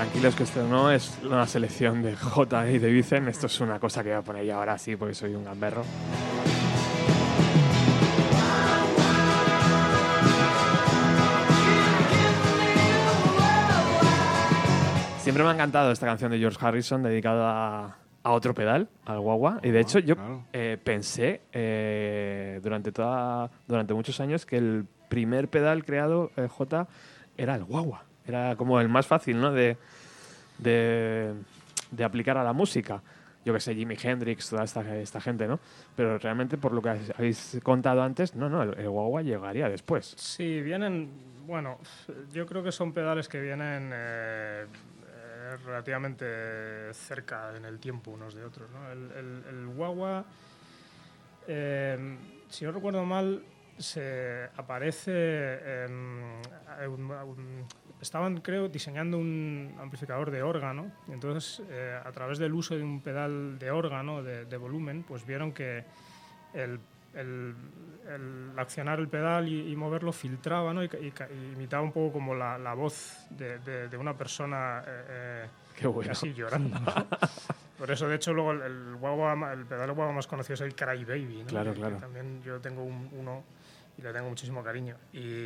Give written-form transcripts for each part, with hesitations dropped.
tranquilos que esto no es una selección de J y de Vicen, esto es una cosa que voy a poner yo ahora sí porque soy un gamberro. Siempre me ha encantado esta canción de George Harrison dedicada a otro pedal, al wah-wah. Y de hecho yo pensé durante muchos años que el primer pedal creado, J, era el wah-wah. Era como el más fácil, ¿no? de aplicar a la música. Yo que sé, Jimi Hendrix, toda esta gente, ¿no? Pero realmente, por lo que habéis contado antes, el wah-wah llegaría después. Sí, vienen... Bueno, yo creo que son pedales que vienen relativamente cerca en el tiempo unos de otros, ¿no? El wah-wah, si no recuerdo mal, se aparece estaban, creo, diseñando un amplificador de órgano, y entonces a través del uso de un pedal de órgano de volumen, pues vieron que el accionar el pedal y moverlo filtraba, ¿no? y imitaba un poco como la voz de una persona Qué bueno. casi llorando, ¿no? Por eso, de hecho, luego el pedal de wah-wah más conocido es el Cry Baby, ¿no? Claro. También yo tengo uno y le tengo muchísimo cariño.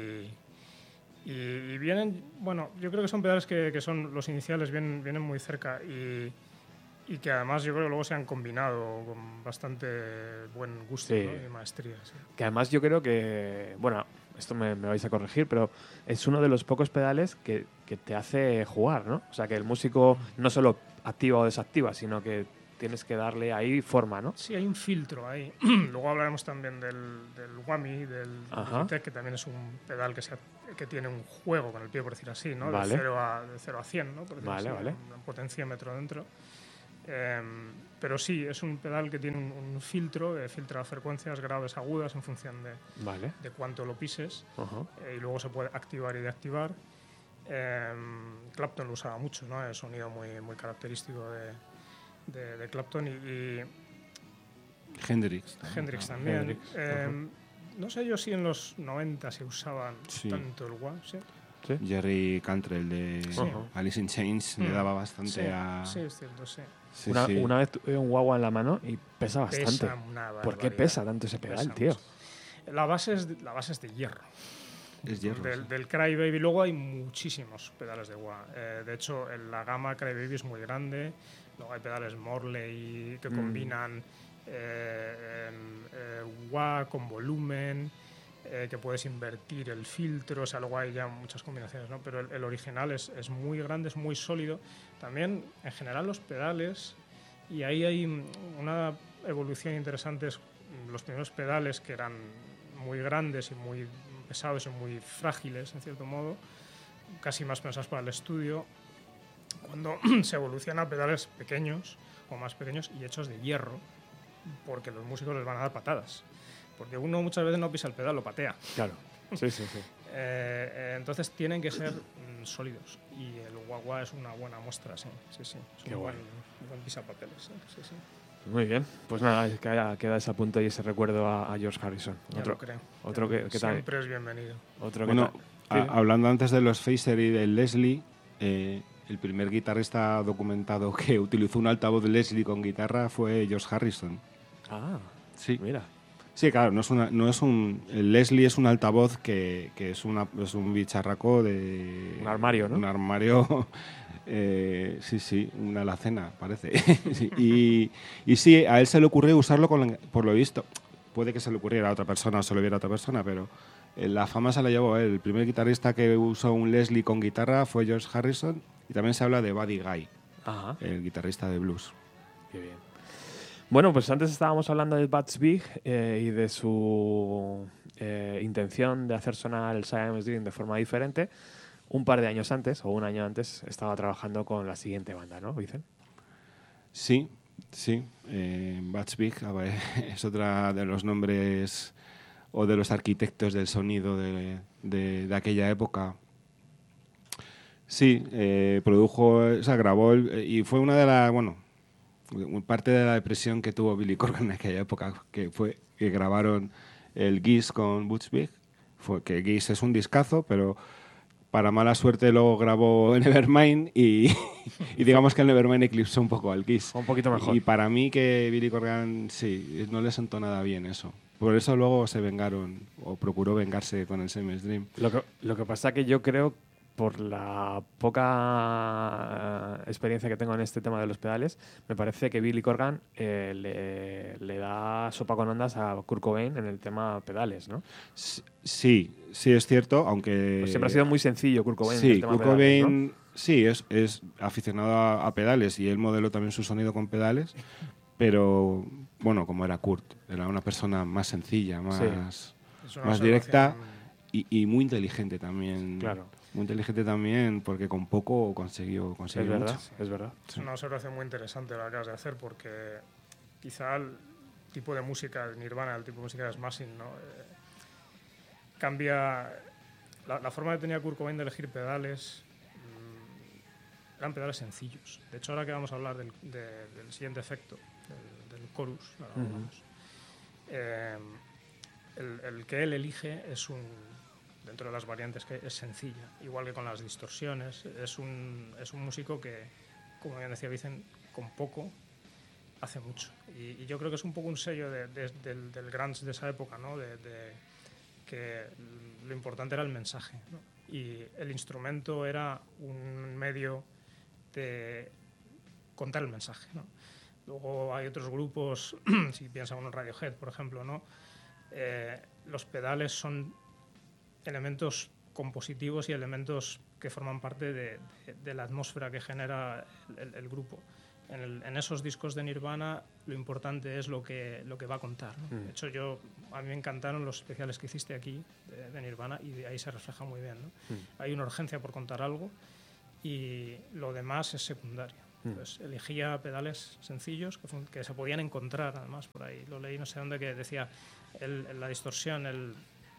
Y vienen, bueno, yo creo que son pedales que son los iniciales, vienen muy cerca y que además yo creo que luego se han combinado con bastante buen gusto, sí. ¿no? Y maestría. Sí. Que además yo creo que, bueno, esto me vais a corregir, pero es uno de los pocos pedales que te hace jugar, ¿no? O sea, que el músico no solo activa o desactiva, sino que tienes que darle ahí forma, ¿no? Sí, hay un filtro ahí. Luego hablaremos también del Whammy, del Digitech, que también es un pedal que tiene un juego con el pie, por decir así, ¿no? Vale. De 0 a 100, ¿no? Por decir así, Vale. Un potenciómetro dentro. Pero sí, es un pedal que tiene un filtro que filtra frecuencias graves, agudas, en función de cuánto lo pises. Y luego se puede activar y deactivar. Clapton lo usaba mucho, ¿no? Es un sonido muy, muy característico de Clapton y Hendrix también. No sé yo si en los 90 se usaban tanto el wah, ¿sí? ¿Sí? Jerry Cantrell de Alice in Chains le daba bastante a... Sí, es cierto, sí. Una vez tuve un wah-wah en la mano y pesa bastante. ¿Por qué pesa tanto ese pedal, tío? La base es de hierro. Es hierro. Del Cry Baby. Luego hay muchísimos pedales de wah. De hecho, la gama Cry Baby es muy grande. Luego hay pedales Morley que combinan wah con volumen, que puedes invertir el filtro. O sea, luego hay ya muchas combinaciones, ¿no? Pero el original es muy grande, es muy sólido. También, en general, los pedales, y ahí hay una evolución interesante. Los primeros pedales, que eran muy grandes y muy pesados y muy frágiles, en cierto modo, casi más pensados para el estudio, cuando se evoluciona a pedales pequeños o más pequeños y hechos de hierro, porque los músicos les van a dar patadas. Porque uno muchas veces no pisa el pedal, lo patea. Claro, sí. Entonces tienen que ser sólidos. Y el wah-wah es una buena muestra, sí. Es un buen pisapapeles, sí. Muy bien, pues nada, queda ese apunto y ese recuerdo a George Harrison. Lo creo. Otro que siempre es bienvenido. Hablando antes de los Phaser y del Leslie, el primer guitarrista documentado que utilizó un altavoz de Leslie con guitarra fue George Harrison. Ah, sí. Mira. Sí, claro, el Leslie es un altavoz que es un bicharraco de... Un armario, ¿no? Un armario... una alacena, parece. Sí, y sí, a él se le ocurrió usarlo por lo visto. Puede que se le ocurriera a otra persona o se lo viera a otra persona, pero la fama se la llevó él. El primer guitarrista que usó un Leslie con guitarra fue George Harrison, y también se habla de Buddy Guy, el guitarrista de blues. Qué bien. Bueno, pues antes estábamos hablando de Butch Vig y de su intención de hacer sonar el Siamese Dream de forma diferente. Un par de años antes, o un año antes, estaba trabajando con la siguiente banda, ¿no, Vicen? Sí. Butch Vig es otra de los nombres o de los arquitectos del sonido de aquella época. Sí, grabó y fue una de las, parte de la depresión que tuvo Billy Corgan en aquella época, que fue que grabaron el Geese con Butch Vig. Que Geese es un discazo, pero para mala suerte luego grabó Nevermind y digamos que el Nevermind eclipsó un poco al Kiss. Un poquito mejor. Y para mí que Billy Corgan, sí, no le sentó nada bien eso. Por eso luego se vengaron, o procuró vengarse con el Siamese Dream. Lo que pasa que yo creo, por la poca experiencia que tengo en este tema de los pedales, me parece que Billy Corgan le da sopa con ondas a Kurt Cobain en el tema pedales, ¿no? Sí es cierto, aunque... Pues siempre ha sido muy sencillo Kurt Cobain en Sí, el tema Kurt pedales, Cobain, ¿no? sí, es aficionado a pedales y él modeló también su sonido con pedales, pero bueno, como era Kurt, era una persona más sencilla, más directa y muy inteligente también. Claro. Muy inteligente también porque con poco consiguió Es verdad, mucho. es verdad. Es una observación muy interesante la que acabas de hacer porque quizá el tipo de música de Nirvana, el tipo de música de Smashing, ¿no? Cambia la forma que tenía Kurt Cobain de elegir pedales. Eran pedales sencillos. De hecho, ahora que vamos a hablar del siguiente efecto, del chorus, el que él elige es dentro de las variantes que es sencilla, igual que con las distorsiones. Es un músico que, como bien decía Vicen, con poco hace mucho. Y yo creo que es un poco un sello del grunge de esa época, ¿no? Que lo importante era el mensaje, ¿no? Y el instrumento era un medio de contar el mensaje, ¿no? Luego hay otros grupos, si piensa uno en Radiohead, por ejemplo, ¿no? Los pedales son elementos compositivos y elementos que forman parte de la atmósfera que genera el grupo. En esos discos de Nirvana lo importante es lo que va a contar, ¿no? De hecho, a mí me encantaron los especiales que hiciste aquí de Nirvana y de ahí se refleja muy bien, ¿no? Hay una urgencia por contar algo y lo demás es secundario. Entonces, elegía pedales sencillos que se podían encontrar, además, por ahí. Lo leí no sé dónde, que decía la distorsión, el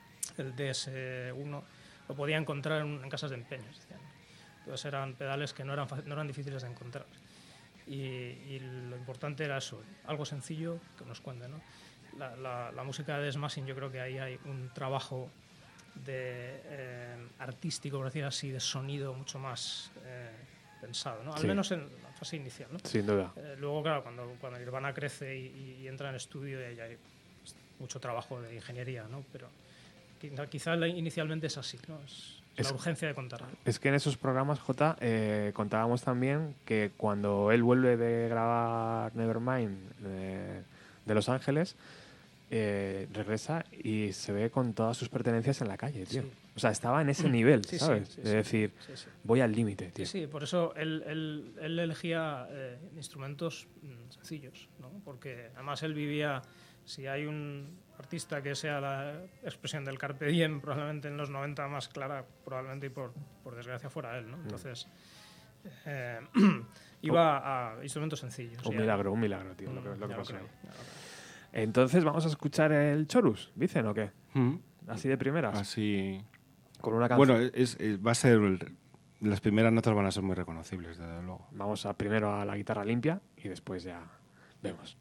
DS1, lo podía encontrar en casas de empeños, decían. Entonces eran pedales que no eran difíciles de encontrar. Y lo importante era eso, algo sencillo que nos cuente, ¿no? La música de Smashing, yo creo que ahí hay un trabajo artístico, por decir así, de sonido mucho más pensado, ¿no? Al menos en la fase inicial, ¿no? Sin duda. Luego, claro, cuando Nirvana crece y entra en estudio, ya hay mucho trabajo de ingeniería, ¿no? Pero quizá inicialmente es así, ¿no? Es la urgencia de contar algo. Es que en esos programas, Jota, contábamos también que cuando él vuelve de grabar Nevermind de Los Ángeles, regresa y se ve con todas sus pertenencias en la calle, tío. Sí. O sea, estaba en ese nivel, ¿sabes? De decir, voy al límite, tío. Sí, por eso él elegía instrumentos sencillos, ¿no? Porque además él vivía... Si hay un artista que sea la expresión del Carpe Diem, probablemente en los 90 más clara, probablemente y por desgracia fuera él, ¿no? Entonces, iba a instrumentos sencillos. Un milagro, tío, lo que no creo. Entonces, ¿vamos a escuchar el Chorus, dicen, o qué? Así de primeras. Así. Con una canción. Bueno, va a ser... Las primeras notas van a ser muy reconocibles, desde luego. Vamos primero a la guitarra limpia y después ya vemos.